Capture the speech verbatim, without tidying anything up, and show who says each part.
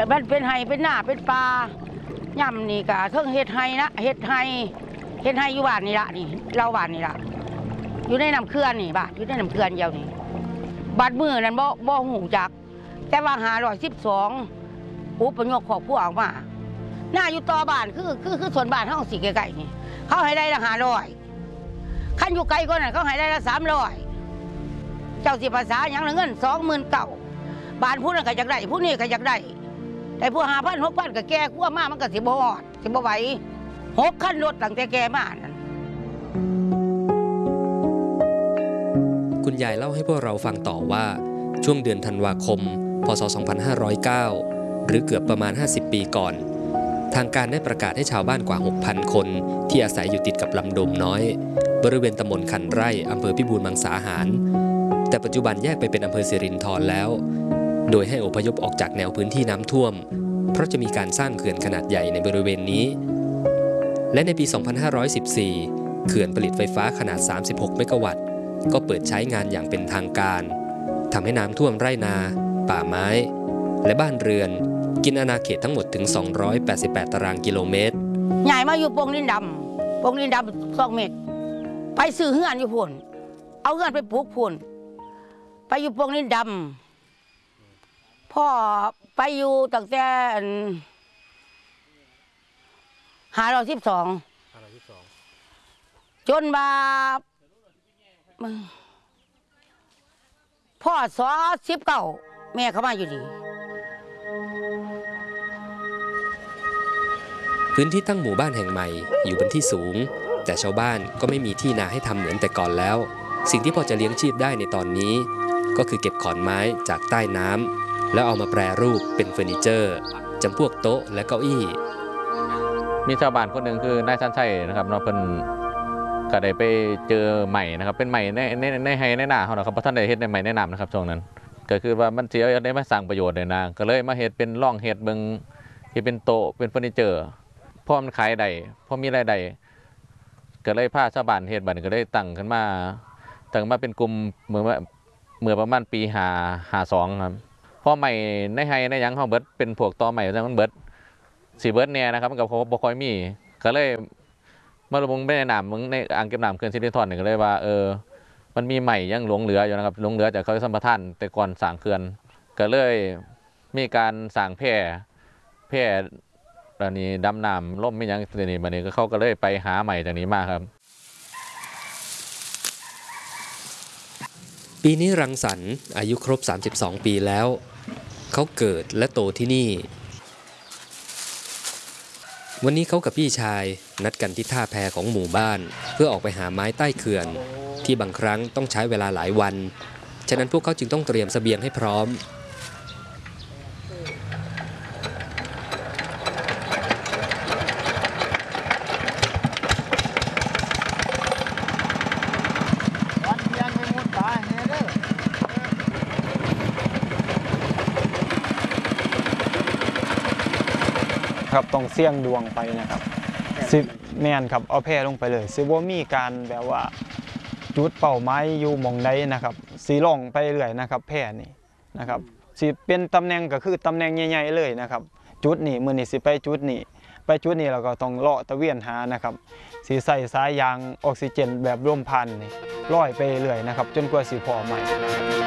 Speaker 1: มันเป็นไฮเป็นหน้าเป็นปลาย่ำนี่กะเทิงเฮ็ดไฮนะเฮ็ดไฮเฮ็ดไฮอยู่บ้านนี่ละนี่เราบ้านนี่ละอยู่ในน้ำเขื่อนนี่บ้านอยู่ในน้ำเขื่อนเดียวนี่บัดมือนั้นบ่บ่หูจักแต่ว่าหาร้อยสิบสองอุปยกครอบครัวออกมาหน้าอยู่ต่อบ้านคือคือคือส่วนบ้านห้องสี่ไกลๆนี่เขาให้ได้ละหาร้อยขั้นอยู่ไกลก็นั่นเขาให้ได้ละสามร้อยเจ้าสิภาษาอย่างละเงินสองหมื่นเก่าบ้านผู้นั้นก็อยากได้ผู้นี้ก็อยากได้แต่ผู้หาพันหกพันก็แก่ขั้วมากมันก็สิบ่ฮอดสิบ่ไหวหกขั้นรถตั้งแต่แก่มานั่น
Speaker 2: คุณยายเล่าให้พวกเราฟังต่อว่าช่วงเดือนธันวาคมพ.ศ. สองพันห้าร้อยเก้าหรือเกือบประมาณห้าสิบปีก่อนทางการได้ประกาศให้ชาวบ้านกว่า หกพัน คนที่อาศัยอยู่ติดกับลำโดมน้อยบริเวณตำบลขันไร่อำเภอพิบูลมังสาหารแต่ปัจจุบันแยกไปเป็นอำเภอสิรินธรแล้วโดยให้อพยพออกจากแนวพื้นที่น้ำท่วมเพราะจะมีการสร้างเขื่อนขนาดใหญ่ในบริเวณนี้และในปี สองพันห้าร้อยสิบสี่ เขื่อนผลิตไฟฟ้าขนาด สามสิบหก เมกะวัตต์ก็เปิดใช้งานอย่างเป็นทางการทำให้น้ำท่วมไร่นาป่าไม้และบ้านเรือนกินอาณาเขตทั้งหมดถึงสองร้อยแปดสิบแปดตารางกิโลเมตร
Speaker 1: ใหญ่มาอยู่ปงดินดำปงดินดำสองเมตรไปซื้อเฮือนอยู่พุ่นเอาเฮือนไปปลูกพุ่นไปอยู่ปงดินดำพ่อไปอยู่ตั้งแต่หาร้อยสิบสองจนมาพ่อสอสิบเก้าแม่เขามาอยู่ดี
Speaker 2: พื้นที่ตั้งหมู่บ้านแห่งใหม่อยู่บนที่สูงแต่ชาวบ้านก็ไม่มีที่นาให้ทำเหมือนแต่ก่อนแล้วสิ่งที่พอจะเลี้ยงชีพได้ในตอนนี้ก็คือเก็บขอนไม้จากใต้น้ำแล้วเอามาแปรรูปเป็นเฟอร์นิเจอร์จำพวกโต๊ะและเก้าอี้
Speaker 3: มีชาวบ้านคนหนึ่งคือนายชันชัยนะครับเนาะเพิ่นก็ได้ไปเจอใหม่นะครับเป็นใหม่ในในในไฮในหน้าเขานะครับเพราะท่านได้เฮ็ดในใหม่ในน้ำนะครับช่วงนั้นก็คือว่ามันเสียได้มาสร้างประโยชน์เลยนะก็เลยมาเฮ็ดเป็นร่องเฮ็ดเบิ่งที่เป็นโต๊ะเป็นเฟอร์นิเจอร์พอมันขายได้พอมีรายได้ก็เลยพาชาวบ้านเฮ็ดบัดก็เลยตั้งขึ้นมาตั้งมาเป็นกลุ่มเมื่อเมื่อประมาณปีห้าห้าสองครับพอใหม่ในไฮในยังเขาเบิดเป็นพวกต่อใหม่แล้วมันเบิดสีเบิดเนี่ยนะครับมันกับเขาบ่ค่อยมีก็เลยมาลงไปในน้ำมึงในอ่างเก็บน้ำเขื่อนสิรินธรนี่ก็เลยว่าเออมันมีใหม่ยังหลงเหลืออยู่นะครับหลงเหลือจากเขาสัมปทานแต่ก่อนสร้างเขื่อนก็เลยมีการสร้างแพร่แพร่ตอนนี้ดำน้ำล่มไม่ยังตัวนี้มาเนี่ยก็เขาก็เลยไปหาใหม่จากนี้มาครับ
Speaker 2: ปีนี้รังสรรค์อายุครบสามสิบสองปีแล้วเขาเกิดและโตที่นี่วันนี้เขากับพี่ชายนัดกันที่ท่าแพของหมู่บ้านเพื่อออกไปหาไม้ใต้เขื่อนที่บางครั้งต้องใช้เวลาหลายวันฉะนั้นพวกเขาจึงต้องเตรียมเสบียงให้พร้อม
Speaker 4: ครับต้องเสี่ยงดวงไปนะครับสิแม่นครับเอาแพร่ลงไปเลยสิว่ามีการแบบว่าจุดเป้าหมายอยู่หม่องใดนะครับสีล่องไปเรื่อยนะครับแพร่นี่นะครับสิเป็นตำแหน่งก็คือตำแหน่งใหญ่ๆเลยนะครับจุดนี้มื้อนี้สิไปจุดนี้ไปจุดนี้เราก็ต้องเลาะตะเวียนหานะครับสิใส่สายยางออกซิเจนแบบร่วมพันนี่ลอยไปเรื่อยนะครับจนกว่าสิพอใหม่